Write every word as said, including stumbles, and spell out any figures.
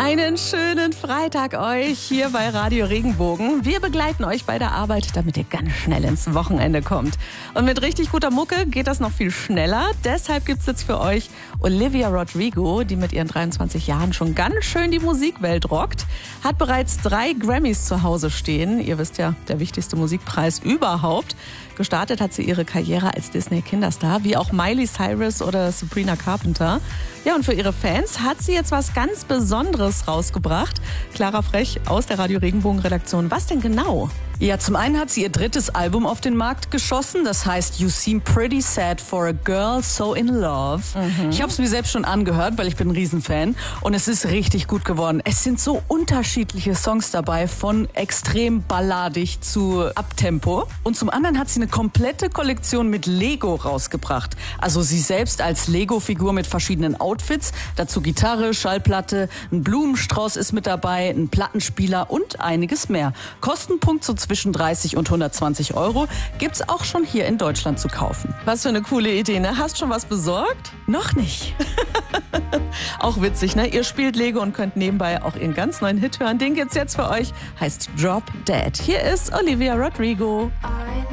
Einen schönen Freitag euch hier bei Radio Regenbogen. Wir begleiten euch bei der Arbeit, damit ihr ganz schnell ins Wochenende kommt. Und mit richtig guter Mucke geht das noch viel schneller. Deshalb gibt es jetzt für euch Olivia Rodrigo, die mit ihren dreiundzwanzig Jahren schon ganz schön die Musikwelt rockt. Hat bereits drei Grammys zu Hause stehen. Ihr wisst ja, der wichtigste Musikpreis überhaupt. Gestartet hat sie ihre Karriere als Disney-Kinderstar, wie auch Miley Cyrus oder Sabrina Carpenter. Ja, und für ihre Fans hat sie jetzt was ganz Besonderes rausgebracht. Clara Frech aus der Radio Regenbogen-Redaktion. Was denn genau? Ja, zum einen hat sie ihr drittes Album auf den Markt geschossen. Das heißt You Seem Pretty Sad for a Girl So in Love. Mhm. Ich habe es mir selbst schon angehört, weil ich bin ein Riesenfan. Und es ist richtig gut geworden. Es sind so unterschiedliche Songs dabei, von extrem balladig zu Uptempo. Und zum anderen hat sie eine komplette Kollektion mit Lego rausgebracht. Also sie selbst als Lego-Figur mit verschiedenen Outfits. Dazu Gitarre, Schallplatte, ein Blumenstrauß ist mit dabei, ein Plattenspieler und einiges mehr. Kostenpunkt so zwischen dreißig und hundertzwanzig Euro gibt's auch schon hier in Deutschland zu kaufen. Was für eine coole Idee, ne? Hast schon was besorgt? Noch nicht. Auch witzig, ne? Ihr spielt Lego und könnt nebenbei auch ihren ganz neuen Hit hören. Den gibt's jetzt für euch. Heißt Drop Dead. Hier ist Olivia Rodrigo.